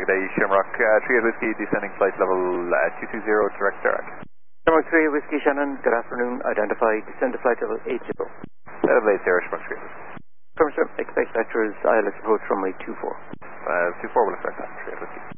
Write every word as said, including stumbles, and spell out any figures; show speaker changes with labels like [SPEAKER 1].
[SPEAKER 1] day, Shamrock uh, three at Whiskey, descending flight level uh, two two zero, direct direct.
[SPEAKER 2] Shamrock three at Whiskey, Shannon, good afternoon, identify, descend to flight level eight zero.
[SPEAKER 1] Level eight zero, Shamrock three.
[SPEAKER 2] Confirm, sir, expect vectors I L S approach runway two four.
[SPEAKER 1] Uh, two four will expect that, three at Whiskey.